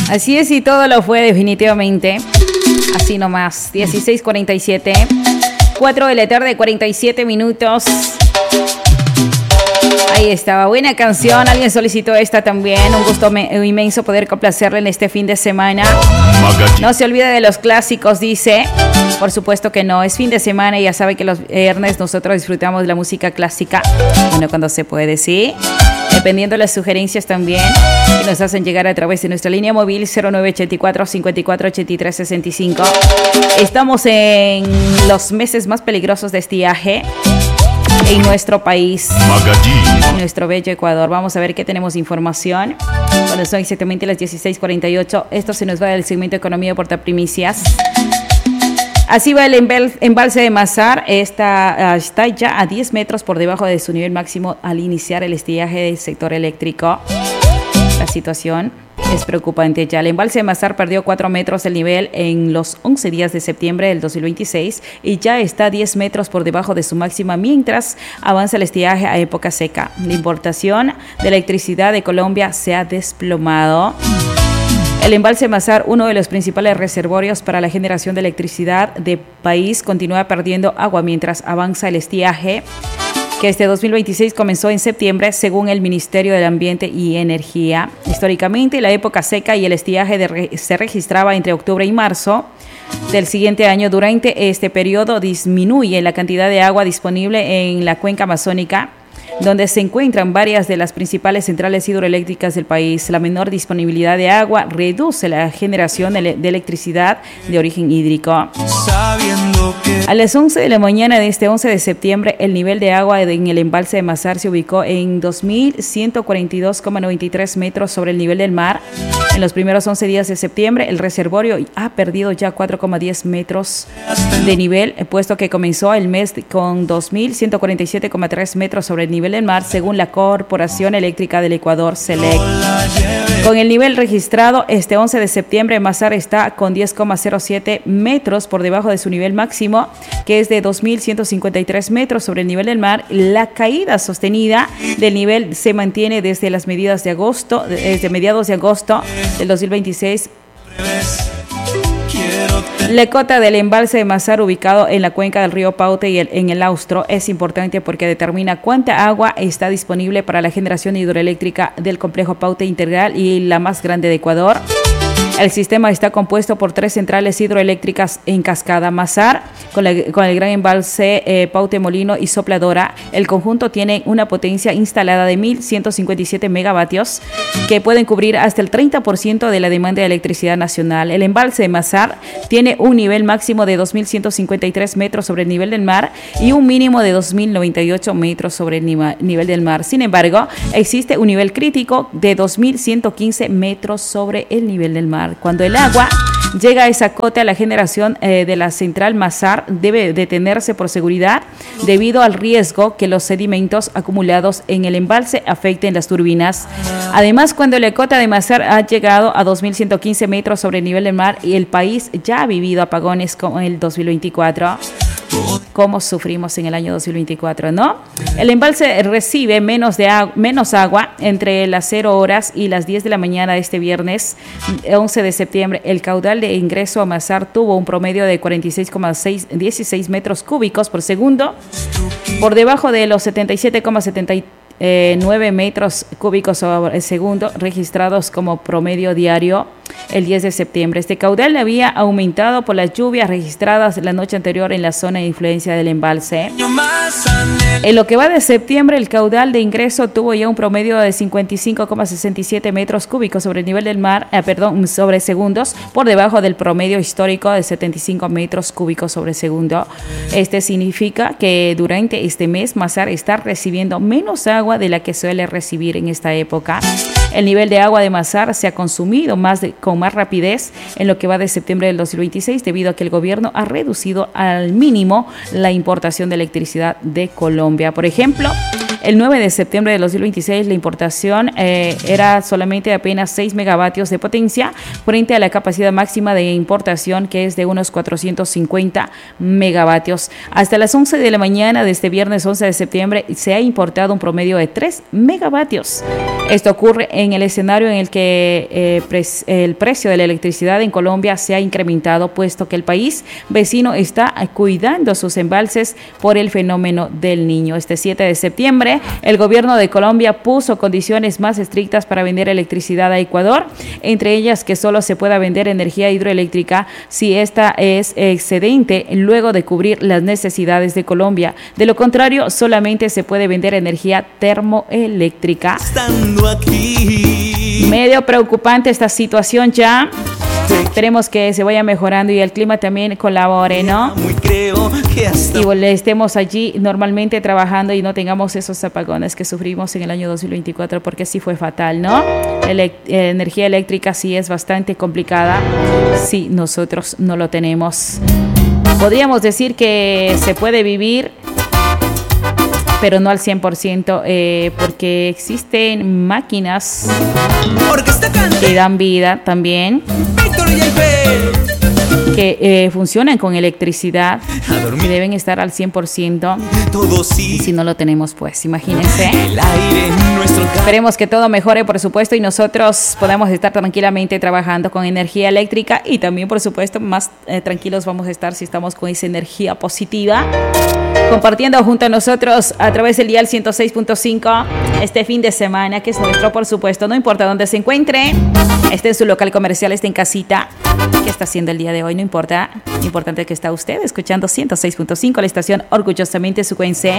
Así es, y todo lo fue definitivamente. Así nomás, 16:47, 4 de la tarde, 47 minutos. Ahí estaba, buena canción. Alguien solicitó esta también. Un gusto inmenso poder complacerle en este fin de semana. No se olvide de los clásicos, dice. Por supuesto que no, es fin de semana y ya sabe que los viernes nosotros disfrutamos de la música clásica. Bueno, cuando se puede, ¿sí? Dependiendo de las sugerencias también que nos hacen llegar a través de nuestra línea móvil 0984-548365. Estamos en los meses más peligrosos de estiaje en nuestro país, en nuestro bello Ecuador. Vamos a ver qué tenemos información. Cuando son exactamente las 16:48, esto se nos va del segmento de Economía Porta Primicias. Así va el embalse de Mazar, está ya a 10 metros por debajo de su nivel máximo al iniciar el estiaje del sector eléctrico. La situación es preocupante ya. El embalse de Mazar perdió 4 metros el nivel en los 11 días de septiembre del 2026 y ya está 10 metros por debajo de su máxima mientras avanza el estiaje a época seca. La importación de electricidad de Colombia se ha desplomado. El embalse Mazar, uno de los principales reservorios para la generación de electricidad del país, continúa perdiendo agua mientras avanza el estiaje, que este 2026 comenzó en septiembre, según el Ministerio del Ambiente y Energía. Históricamente, la época seca y el estiaje se registraba entre octubre y marzo del siguiente año. Durante este periodo disminuye la cantidad de agua disponible en la cuenca amazónica, donde se encuentran varias de las principales centrales hidroeléctricas del país. La menor disponibilidad de agua reduce la generación de electricidad de origen hídrico. A las 11 de la mañana de este 11 de septiembre, el nivel de agua en el embalse de Mazar se ubicó en 2.142,93 metros sobre el nivel del mar. En los primeros 11 días de septiembre, el reservorio ha perdido ya 4,10 metros de nivel, puesto que comenzó el mes con 2.147,3 metros sobre el nivel del mar, según la Corporación Eléctrica del Ecuador, CELEC. Con el nivel registrado este 11 de septiembre, Mazar está con 10,07 metros por debajo de su nivel máximo, que es de 2.153 metros sobre el nivel del mar. La caída sostenida del nivel se mantiene desde mediados de agosto del 2026. La cota del embalse de Mazar, ubicado en la cuenca del río Paute y en el Austro, es importante porque determina cuánta agua está disponible para la generación hidroeléctrica del complejo Paute Integral y la más grande de Ecuador. El sistema está compuesto por 3 centrales hidroeléctricas en cascada. Mazar, con el gran embalse Paute Molino y Sopladora. El conjunto tiene una potencia instalada de 1.157 megavatios que pueden cubrir hasta el 30% de la demanda de electricidad nacional. El embalse de Mazar tiene un nivel máximo de 2.153 metros sobre el nivel del mar y un mínimo de 2.098 metros sobre el nivel del mar. Sin embargo, existe un nivel crítico de 2.115 metros sobre el nivel del mar. Cuando el agua llega a esa cota, la generación de la central Mazar debe detenerse por seguridad debido al riesgo que los sedimentos acumulados en el embalse afecten las turbinas. Además, cuando la cota de Mazar ha llegado a 2.115 metros sobre el nivel del mar y el país ya ha vivido apagones como el 2024, cómo sufrimos en el año 2024, ¿no? El embalse recibe menos agua entre las 0 horas y las 10 de la mañana de este viernes 11 de septiembre. El caudal de ingreso a Mazar tuvo un promedio de 46,16 metros cúbicos por segundo, por debajo de los 77,79 metros cúbicos por segundo registrados como promedio diario el 10 de septiembre. Este caudal había aumentado por las lluvias registradas la noche anterior en la zona de influencia del embalse. En lo que va de septiembre, el caudal de ingreso tuvo ya un promedio de 55,67 metros cúbicos sobre el nivel del mar, sobre segundos, por debajo del promedio histórico de 75 metros cúbicos sobre segundo. Este significa que durante este mes Mazar está recibiendo menos agua de la que suele recibir en esta época. El nivel de agua de Mazar se ha consumido con más rapidez en lo que va de septiembre del 2026 debido a que el gobierno ha reducido al mínimo la importación de electricidad de Colombia. Por ejemplo, El 9 de septiembre de 2026 la importación era solamente apenas 6 megavatios de potencia frente a la capacidad máxima de importación, que es de unos 450 megavatios. Hasta las 11 de la mañana de este viernes 11 de septiembre se ha importado un promedio de 3 megavatios. Esto ocurre en el escenario en el que el precio de la electricidad en Colombia se ha incrementado, puesto que el país vecino está cuidando sus embalses por el fenómeno del Niño. Este 7 de septiembre, el gobierno de Colombia puso condiciones más estrictas para vender electricidad a Ecuador, entre ellas que solo se pueda vender energía hidroeléctrica si esta es excedente luego de cubrir las necesidades de Colombia. De lo contrario, solamente se puede vender energía termoeléctrica. Estando aquí. Medio preocupante esta situación ya. Esperemos que se vaya mejorando y el clima también colabore, ¿no? Y estemos allí normalmente trabajando y no tengamos esos apagones que sufrimos en el año 2024, porque sí fue fatal, ¿no? La energía eléctrica sí es bastante complicada si nosotros no lo tenemos. Podríamos decir que se puede vivir, pero no al 100%, porque existen máquinas que dan vida también, que funcionan con electricidad, que deben estar al 100%. Y si no lo tenemos, pues imagínense. Esperemos que todo mejore, por supuesto, y nosotros podamos estar tranquilamente trabajando con energía eléctrica, y también, por supuesto, más tranquilos vamos a estar si estamos con esa energía positiva, compartiendo junto a nosotros a través del dial 106.5 este fin de semana, que es nuestro, por supuesto. No importa dónde se encuentre, esté en su local comercial, esté en casita, ¿qué está haciendo el día de hoy? No importa, lo importante es que está usted escuchando 106.5, la estación orgullosamente sucuense.